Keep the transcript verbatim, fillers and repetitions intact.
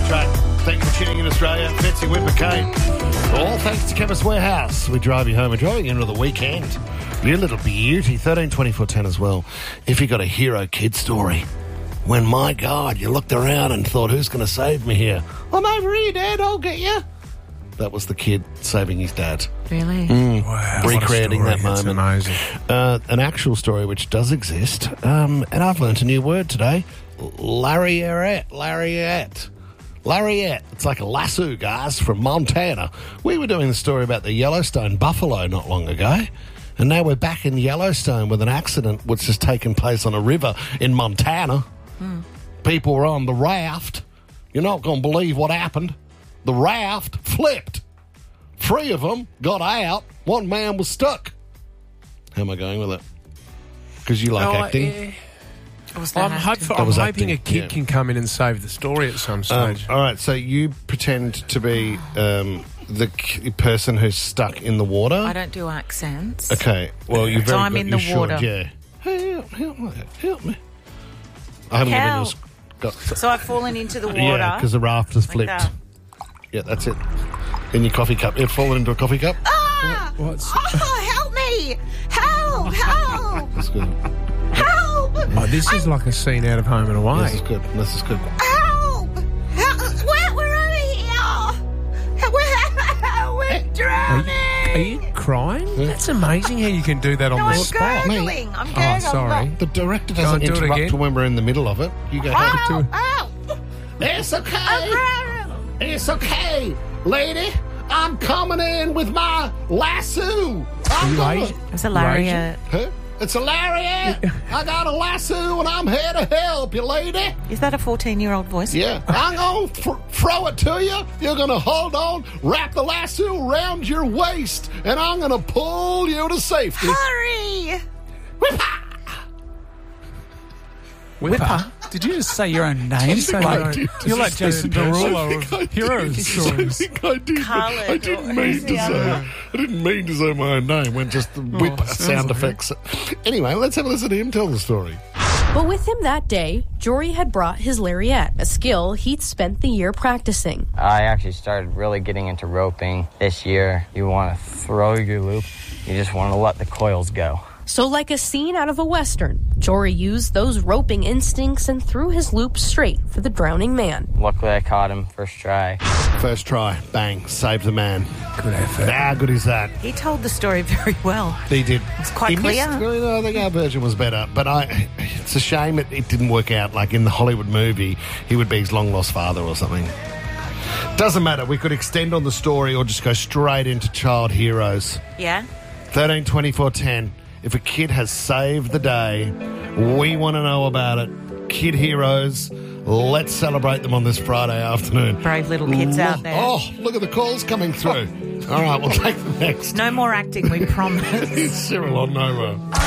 great track. Thank you for tuning in, Australia. Betsy Whipper Kane. All thanks to Chemist Warehouse. We drive you home and driving into the weekend. You little beauty. thirteen twenty-four ten as well. If you got a hero kid story, when, my God, you looked around and thought, who's going to save me here? I'm over here, Dad. I'll get you. That was the kid saving his dad. Really? Mm, wow. Recreating that That's moment. amazing. Uh, an actual story which does exist. Um, and I've learnt a new word today. Lariat. Lariat. Lariat. It's like a lasso, guys, from Montana. We were doing the story about the Yellowstone buffalo not long ago. And now we're back in Yellowstone with an accident which has taken place on a river in Montana. Hmm. People were on the raft. You're not going to believe what happened. The raft flipped. Three of them got out. One man was stuck. How am I going with it? Because you like Oh, acting. yeah. Was I'm, that hope, acting? I'm was hoping acting, a kid yeah. can come in and save the story at some Um, stage. all right, so you pretend to be um, the k- person who's stuck in the water. I don't do accents. Okay, well, you're very So I'm good. in You the should, water. yeah. Hey, help, help me, help me. I haven't given you a Help. s- got, So I've fallen into the water. yeah, because the raft has like flipped. that. Yeah, that's it. In your coffee cup. You've fallen into a coffee cup. Ah! What's- Oh, help me! Help! Help! That's good. Help! Oh, this is like a scene out of Home and Away. This is good. This is good. Help! Help! We're, we're over here! We're, we're Are drowning! you, are you crying? That's amazing how you can do that on no, the I'm spot. gurgling. I'm Oh, gurgling. sorry. The director Go doesn't and do it interrupt again. when we're in the middle of it. You go, help. Help! Help! It's I'm okay. drowning! It's okay, lady. I'm coming in with my lasso. Are I'm you gonna- Asian? It's a lariat. Huh? It's a lariat. I got a lasso and I'm here to help you, lady. Is that a fourteen-year-old voice? Yeah, I'm going to th- throw it to you. You're going to hold on, wrap the lasso around your waist, and I'm going to pull you to safety. Hurry! Whip-ha! Whipper. Did you just say your own name? Say Like, your own- you're like Jason Derulo I think I of Heroes did. stories. I think I did. but Khaled I didn't or- mean who's to the say. other? I didn't mean to say my own name. When just the whip sounds sound like effects. Anyway, let's have a listen to him tell the story. But with him that day, Jory had brought his lariat, a skill he'd spent the year practicing. I actually started really getting into roping this year. You want to throw your loop, you just want to let the coils go. So like a scene out of a Western, Jory used those roping instincts and threw his loop straight for the drowning man. Luckily, I caught him first try. First try, bang, saved the man. Good effort. How good is that? He told the story very well. He did. It's quite he clear. Missed, I think our version was better, but I. It's a shame it, it didn't work out. Like in the Hollywood movie, he would be his long lost father or something. Doesn't matter. We could extend on the story or just go straight into child heroes. Yeah? thirteen twenty-four ten. If a kid has saved the day, we want to know about it. Kid heroes, let's celebrate them on this Friday afternoon. Brave little kids out there. Oh, look at the calls coming through. All right, we'll take the next. No more acting, we promise. It's Cyril on Nova.